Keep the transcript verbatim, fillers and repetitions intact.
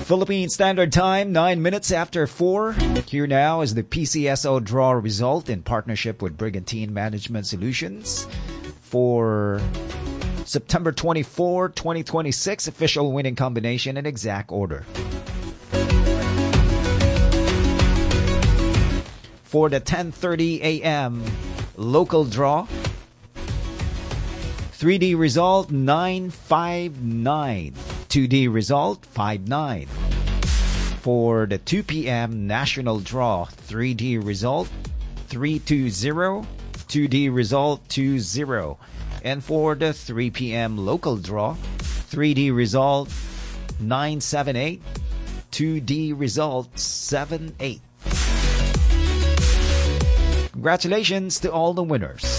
Philippine Standard Time, nine minutes after four. Here now is the P C S O draw result in partnership with Brigantine Management Solutions for September twenty-fourth, twenty twenty-six. Official winning combination and exact order. For the ten thirty a.m. local draw, three D result nine five nine. two D result five nine. For the two p.m. national draw, three D result three two zero. two D result two zero. And for the three p.m. local draw, three D result nine seven eight. two D result seven eight. Congratulations to all the winners.